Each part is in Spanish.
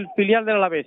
del filial del Alavés.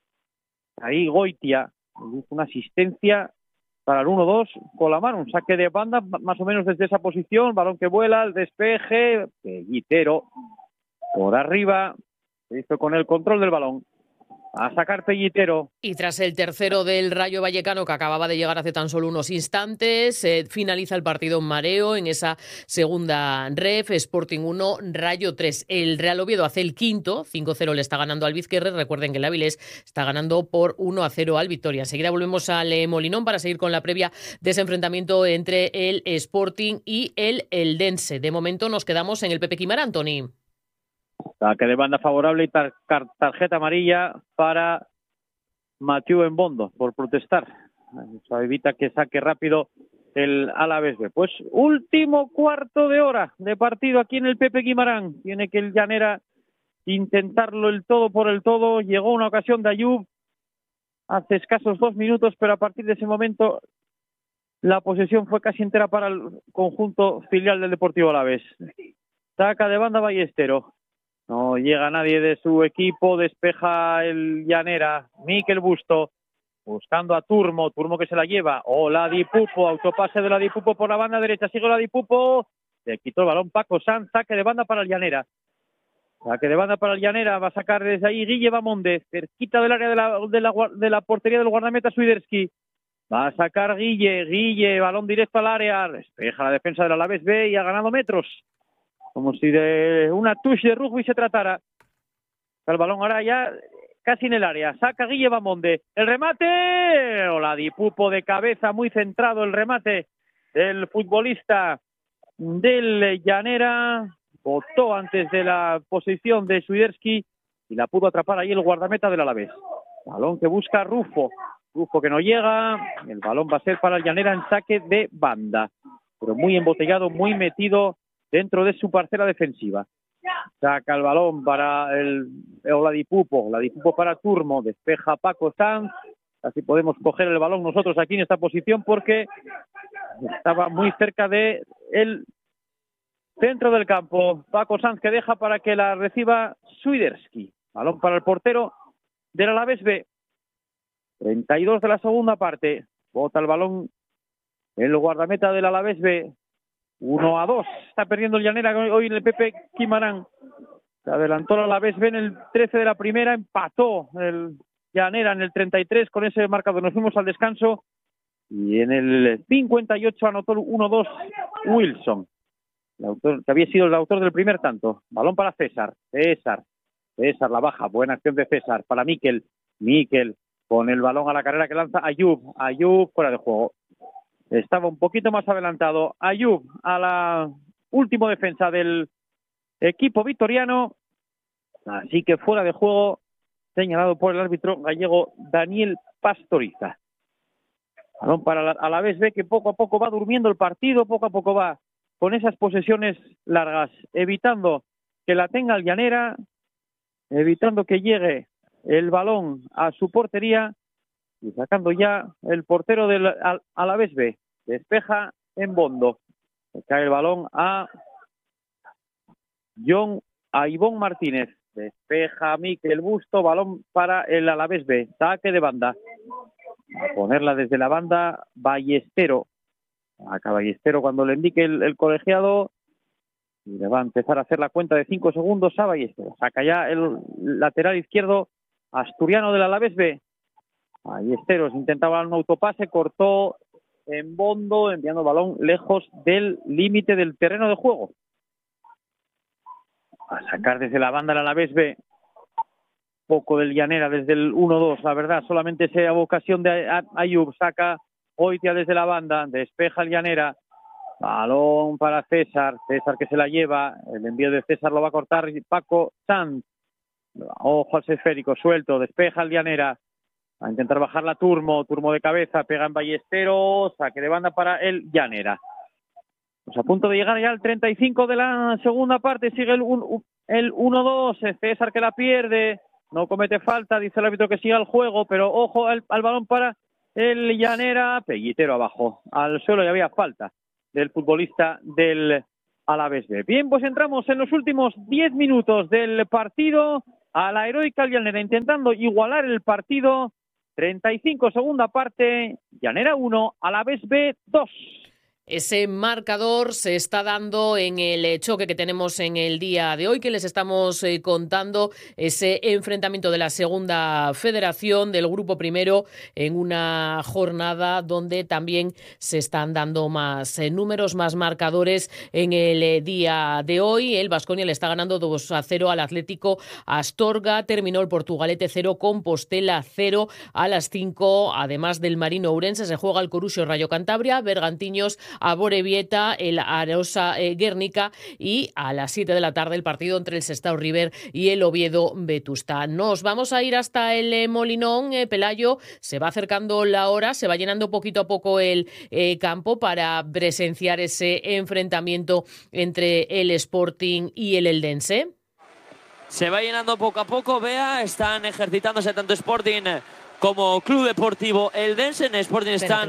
Ahí Goitia, una asistencia para el 1-2 con la mano, un saque de banda más o menos desde esa posición, balón que vuela, el despeje, Pellitero por arriba, se hizo con el control del balón. A sacar Pellitero. Y tras el tercero del Rayo Vallecano, que acababa de llegar hace tan solo unos instantes, finaliza el partido en mareo en esa segunda ref, Sporting 1, Rayo 3. El Real Oviedo hace el quinto, 5-0 le está ganando al Vizquerre. Recuerden que el Avilés está ganando por 1-0 al Victoria. Enseguida volvemos al Molinón para seguir con la previa de ese enfrentamiento entre el Sporting y el Eldense. De momento nos quedamos en el Pepe Quimarán, Toni. Saque de banda favorable y tarjeta amarilla para Mathieu Mbondo por protestar. Eso evita que saque rápido el Alavés B. Pues último cuarto de hora de partido aquí en el Pepe Quimarán. Tiene que el Llanera intentarlo el todo por el todo. Llegó una ocasión de Ayub hace escasos 2 minutos, pero a partir de ese momento la posesión fue casi entera para el conjunto filial del Deportivo Alavés. Saca de banda Ballestero. No llega nadie de su equipo, despeja el Llanera, Mikel Busto, buscando a Turmo que se la lleva, Oladipupo, autopase de Oladipupo por la banda derecha, sigue Oladipupo, le quitó el balón Paco Sanz, saque de banda para el Llanera. Saque de banda para el Llanera, va a sacar desde ahí Guille Bamonde, cerquita del área de la portería del guardameta Swiderski. Va a sacar Guille, balón directo al área, despeja la defensa del Alavés B y ha ganado metros. Como si de una touche de rugby se tratara. El balón ahora ya casi en el área. Saca Guille Bamonde. El remate. Oladipupo de cabeza, muy centrado el remate del futbolista del Llanera. Botó antes de la posición de Swiderski y la pudo atrapar ahí el guardameta del Alavés. Balón que busca Rufo. Rufo que no llega. El balón va a ser para el Llanera en saque de banda. Pero muy embotellado, muy metido dentro de su parcela defensiva. Saca el balón para el Oladipupo para Turmo, despeja Paco Sanz, así podemos coger el balón nosotros aquí en esta posición porque estaba muy cerca de el centro del campo. Paco Sanz que deja para que la reciba Swiderski. Balón para el portero del Alavés B. 32 de la segunda parte. Bota el balón el guardameta del Alavés B. 1-2, está perdiendo el Llanera hoy en el Pepe Quimarán. Se adelantó el Alavés B en el 13 de la primera, empató el Llanera en el 33 con ese marcador. Nos fuimos al descanso y en el 58 anotó el 1-2 Wilson, el autor, que había sido el autor del primer tanto. Balón para César la baja, buena acción de César para Mikel con el balón a la carrera que lanza Ayub fuera de juego. Estaba un poquito más adelantado Ayub a la última defensa del equipo vitoriano, así que fuera de juego, señalado por el árbitro gallego Daniel Pastoriza. Balón para Alavés B, que poco a poco va durmiendo el partido, poco a poco va con esas posesiones largas, evitando que la tenga el Llanera, evitando que llegue el balón a su portería y sacando ya el portero del Alavés B. Despeja Mbondo. Cae el balón a Ivón Martínez. Despeja Mikel Busto. Balón para el Alavés B. Saque de banda. A ponerla desde la banda Ballestero. Acá Ballestero cuando le indique el colegiado. Y le va a empezar a hacer la cuenta de 5 segundos a Ballestero. Saca ya el lateral izquierdo asturiano del Alavés B. Ballesteros intentaba un autopase, cortó Mbondo, enviando el balón lejos del límite del terreno de juego. A sacar desde la banda el Alavés B. Poco del Llanera desde el 1-2, la verdad, solamente esa ocasión de Ayub. Saca Goitia desde la banda, despeja el Llanera. Balón para César que se la lleva. El envío de César lo va a cortar Paco Sanz. Ojo al esférico, suelto, despeja el Llanera. A intentar bajar la Turmo de cabeza, pega en Ballesteros, saque de banda para el Llanera. Pues a punto de llegar ya al 35 de la segunda parte, sigue el 1-2, César que la pierde, no comete falta, dice el árbitro que siga el juego, pero ojo al balón para el Llanera, Pellitero abajo, al suelo y había falta del futbolista del Alavés B. Bien, pues entramos en los últimos 10 minutos del partido. a la heroica Llanera, intentando igualar el partido. 35 segunda parte, Llanera 1, Alavés B 2. Ese marcador se está dando en el choque que tenemos en el día de hoy, que les estamos contando, ese enfrentamiento de la segunda federación del grupo primero en una jornada donde también se están dando más números, más marcadores en el día de hoy. El Baskonia le está ganando 2-0 al Atlético Astorga, terminó el Portugalete 0, Compostela 0 a las 5, además del Marino Ourense se juega el Corusio Rayo Cantabria, Bergantiños a Amorebieta, el Arosa Guernica, y a las 7 de la tarde el partido entre el Sestao River y el Oviedo Vetusta. Nos vamos a ir hasta el Molinón, Pelayo, se va acercando la hora, se va llenando poquito a poco el campo para presenciar ese enfrentamiento entre el Sporting y el Eldense. Se va llenando poco a poco, Bea, están ejercitándose tanto Sporting como Club Deportivo Eldense. En Sporting están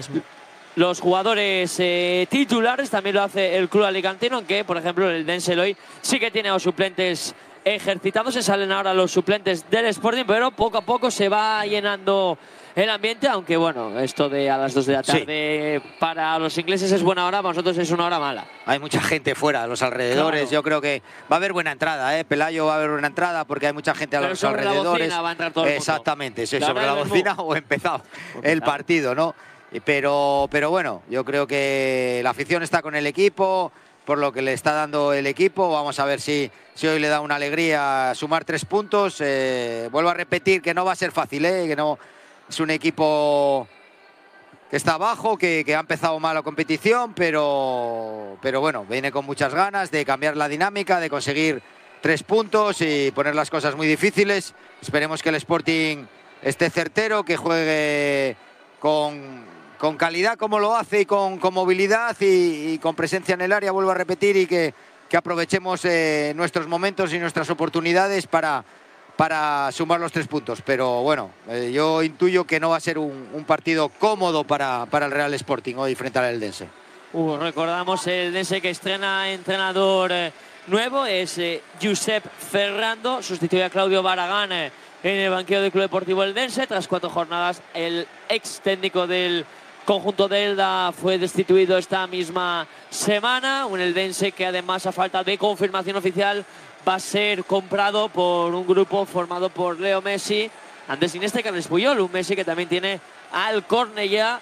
los jugadores titulares, también lo hace el club alicantino, aunque por ejemplo el Eldense hoy sí que tiene a los suplentes ejercitándose, salen ahora los suplentes del Sporting, pero poco a poco se va llenando el ambiente, aunque bueno, esto de a las 2 de la tarde para los ingleses es buena hora, para nosotros es una hora mala. Hay mucha gente fuera, a los alrededores, yo creo que va a haber buena entrada, Pelayo, va a haber buena entrada porque hay mucha gente a los alrededores. La bocina va a entrar todo el mundo. Exactamente, sobre la bocina o empezado el partido, ¿no? Pero bueno, yo creo que la afición está con el equipo, por lo que le está dando el equipo. Vamos a ver si hoy le da una alegría sumar 3 puntos. Vuelvo a repetir que no va a ser fácil, que no es un equipo que está abajo, que ha empezado mal la competición, pero bueno, viene con muchas ganas de cambiar la dinámica, de conseguir 3 puntos y poner las cosas muy difíciles. Esperemos que el Sporting esté certero, que juegue con calidad como lo hace y con movilidad y con presencia en el área, vuelvo a repetir, y que aprovechemos nuestros momentos y nuestras oportunidades para sumar los 3 puntos. Pero bueno, yo intuyo que no va a ser un partido cómodo para el Real Sporting hoy frente al Eldense. Recordamos el Eldense que estrena entrenador nuevo, es Josep Ferrando, sustituye a Claudio Barragán en el banquillo del Club Deportivo Eldense. Tras 4 jornadas, el ex técnico del conjunto de Elda fue destituido esta misma semana. Un Eldense que además, a falta de confirmación oficial, va a ser comprado por un grupo formado por Leo Messi, Andrés Iniesta y Carles Puyol. Un Messi que también tiene al Cornellà,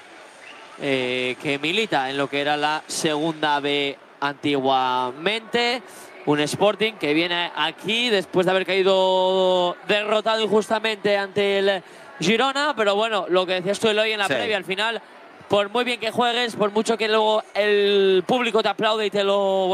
que milita en lo que era la segunda B antiguamente. Un Sporting que viene aquí después de haber caído derrotado injustamente ante el Girona. Pero bueno, lo que decías tú, Eloy, en la previa, al final, por muy bien que juegues, por mucho que luego el público te aplaude y te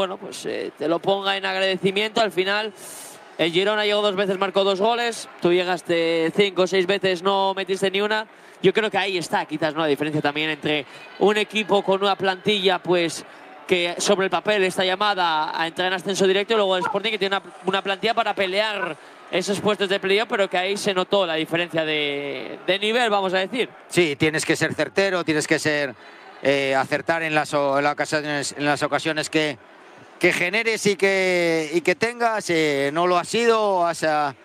lo ponga en agradecimiento, al final el Girona llegó 2 veces, marcó 2 goles, tú llegaste 5 o 6 veces, no metiste ni una. Yo creo que ahí está quizás, ¿no?, la diferencia también entre un equipo con una plantilla pues que sobre el papel está llamada a entrar en ascenso directo, y luego el Sporting que tiene una plantilla para pelear esos puestos de playoff, pero que ahí se notó la diferencia de nivel, vamos a decir. Sí, tienes que ser certero, tienes que ser acertar en las ocasiones que generes y que tengas. No lo has sido, has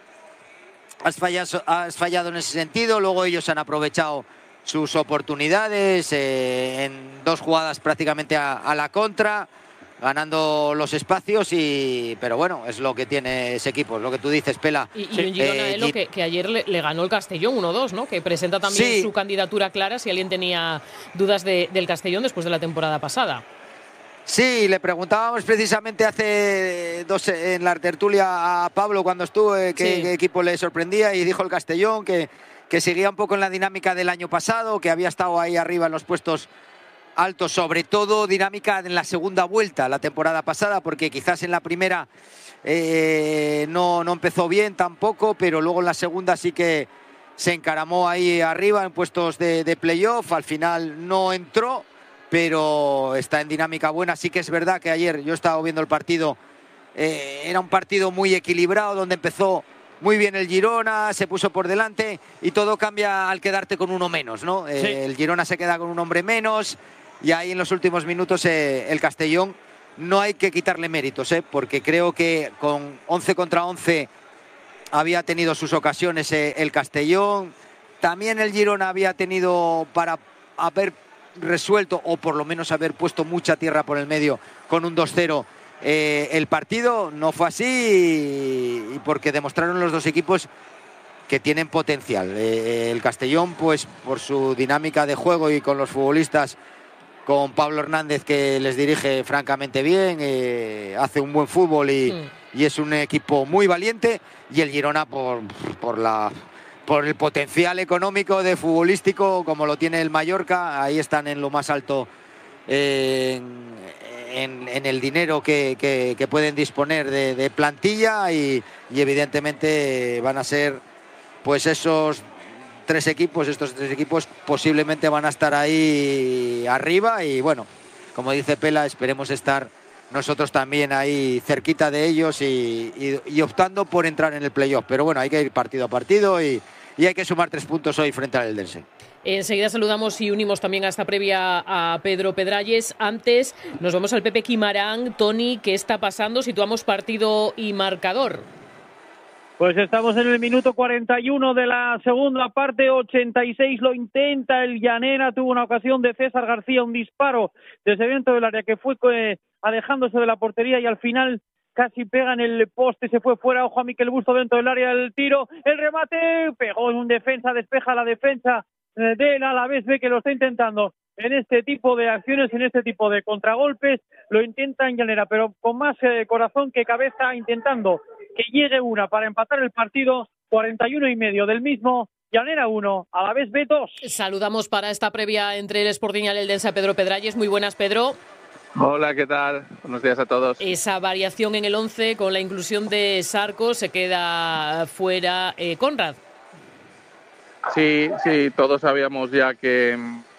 fallado en ese sentido. Luego ellos han aprovechado sus oportunidades en 2 jugadas prácticamente a la contra, ganando los espacios, pero bueno, es lo que tiene ese equipo, es lo que tú dices, Pela. Y un Girona que ayer le ganó el Castellón 1-2, ¿no? Que presenta también su candidatura clara si alguien tenía dudas del Castellón después de la temporada pasada. Sí, le preguntábamos precisamente hace 2 en la tertulia a Pablo cuando estuvo qué equipo le sorprendía, y dijo el Castellón que seguía un poco en la dinámica del año pasado, que había estado ahí arriba en los puestos altos, sobre todo dinámica en la segunda vuelta la temporada pasada, porque quizás en la primera no empezó bien tampoco, pero luego en la segunda sí que se encaramó ahí arriba en puestos de playoff. Al final no entró, pero está en dinámica buena. Sí que es verdad que ayer yo estaba viendo el partido, era un partido muy equilibrado, donde empezó muy bien el Girona, se puso por delante, y todo cambia al quedarte con uno menos, ¿no? Sí. El Girona se queda con un hombre menos, y ahí en los últimos minutos el Castellón no hay que quitarle méritos, porque creo que con 11 contra 11 había tenido sus ocasiones el Castellón. También el Girona había tenido para haber resuelto o por lo menos haber puesto mucha tierra por el medio con un 2-0 el partido. No fue así y porque demostraron los dos equipos que tienen potencial. El Castellón, pues por su dinámica de juego y con los futbolistas, con Pablo Hernández, que les dirige francamente bien, hace un buen fútbol y es un equipo muy valiente. Y el Girona por el potencial económico de futbolístico, como lo tiene el Mallorca, ahí están en lo más alto en el dinero que pueden disponer de plantilla y evidentemente van a ser pues estos tres equipos posiblemente van a estar ahí arriba y bueno, como dice Pela, esperemos estar nosotros también ahí cerquita de ellos y optando por entrar en el playoff. Pero bueno, hay que ir partido a partido y hay que sumar 3 puntos hoy frente al Eldense. Enseguida saludamos y unimos también a esta previa a Pedro Pedralles. Antes nos vamos al Pepe Quimarán. Tony, ¿qué está pasando? Situamos partido y marcador. Pues estamos en el minuto 41 de la segunda parte, 86 lo intenta el Llanera, tuvo una ocasión de César García, un disparo desde dentro del área que fue alejándose de la portería y al final casi pega en el poste, se fue fuera, ojo a Miquel Busto dentro del área del tiro, el remate, pegó en un defensa, despeja la defensa del Alavés B que lo está intentando en este tipo de acciones, en este tipo de contragolpes, lo intenta en Llanera, pero con más corazón que cabeza, intentando que llegue una para empatar el partido, 41,5 del mismo, Llanera 1, Alavés B 2. Saludamos para esta previa entre el Sporting y el Eldense a Pedro Pedralles. Muy buenas, Pedro. Hola, ¿qué tal? Buenos días a todos. Esa variación en el 11 con la inclusión de Sarco, se queda fuera Conrad. Sí, todos sabíamos ya que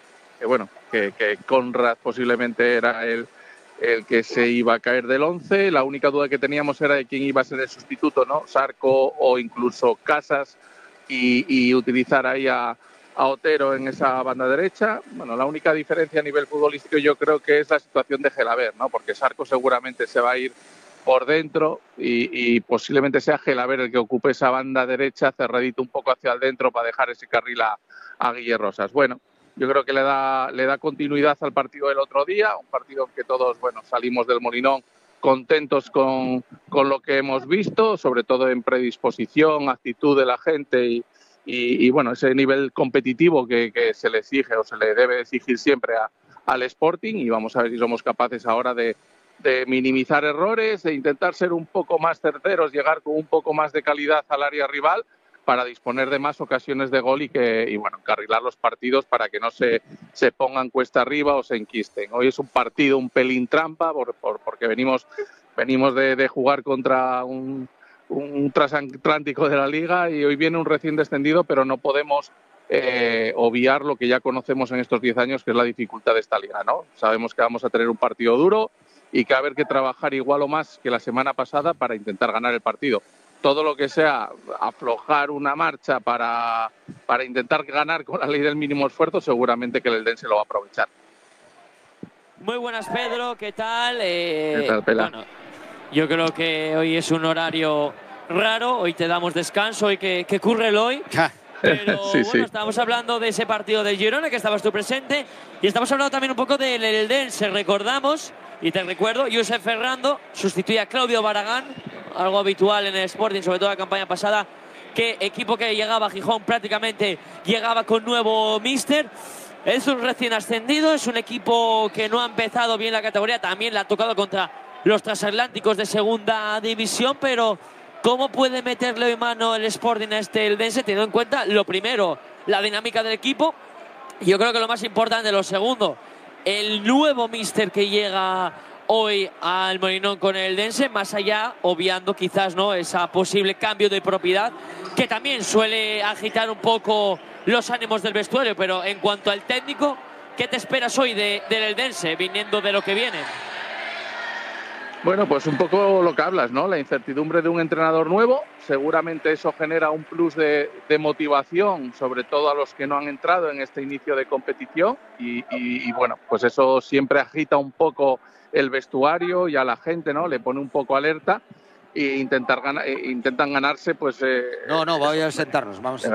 Conrad posiblemente era el que se iba a caer del 11. La única duda que teníamos era de quién iba a ser el sustituto, ¿no? Sarco o incluso Casas y utilizar ahí a Otero en esa banda derecha. Bueno, la única diferencia a nivel futbolístico yo creo que es la situación de Gelaber, ¿no? Porque Sarco seguramente se va a ir por dentro y posiblemente sea Gelaber el que ocupe esa banda derecha cerradito un poco hacia el dentro para dejar ese carril a Guille Rosas. Bueno, yo creo que le da continuidad al partido del otro día, un partido en que todos salimos del Molinón contentos con lo que hemos visto, sobre todo en predisposición, actitud de la gente y bueno, ese nivel competitivo que se le exige o se le debe exigir siempre al Sporting, y vamos a ver si somos capaces ahora de minimizar errores, de intentar ser un poco más certeros, llegar con un poco más de calidad al área rival para disponer de más ocasiones de gol y encarrilar los partidos para que no se pongan cuesta arriba o se enquisten. Hoy es un partido un pelín trampa porque venimos de jugar contra un transatlántico de la Liga y hoy viene un recién descendido, pero no podemos obviar lo que ya conocemos en estos 10 años, que es la dificultad de esta Liga, ¿no? Sabemos que vamos a tener un partido duro y que va a haber que trabajar igual o más que la semana pasada para intentar ganar el partido. Todo lo que sea aflojar una marcha para intentar ganar con la ley del mínimo esfuerzo, seguramente que el Eldense lo va a aprovechar. Muy buenas, Pedro, ¿qué tal? ¿Qué tal, Pela? Bueno, yo creo que hoy es un horario raro, hoy te damos descanso, hoy que curre el hoy. Pero sí. Estábamos hablando de ese partido del Girona, que estabas tú presente, y estamos hablando también un poco del Eldense. Recordamos, y te recuerdo, Josep Ferrando sustituye a Claudio Barragán, algo habitual en el Sporting, sobre todo la campaña pasada, que equipo que llegaba a Gijón prácticamente llegaba con nuevo míster. Es un recién ascendido, es un equipo que no ha empezado bien la categoría, también le ha tocado contra los transatlánticos de segunda división, pero ¿cómo puede meterle hoy mano el Sporting a este Eldense, teniendo en cuenta, lo primero, la dinámica del equipo? Y yo creo que lo más importante, lo segundo, el nuevo míster que llega hoy al Molinón con el Eldense, más allá, obviando quizás esa posible cambio de propiedad, que también suele agitar un poco los ánimos del vestuario. Pero en cuanto al técnico, ¿qué te esperas hoy del Eldense, viniendo de lo que viene? Bueno, pues un poco lo que hablas, ¿no? La incertidumbre de un entrenador nuevo, seguramente eso genera un plus de motivación, sobre todo a los que no han entrado en este inicio de competición y bueno, pues eso siempre agita un poco el vestuario y a la gente, ¿no? Le pone un poco alerta intentan ganarse, pues... No, voy a sentarnos, vamos a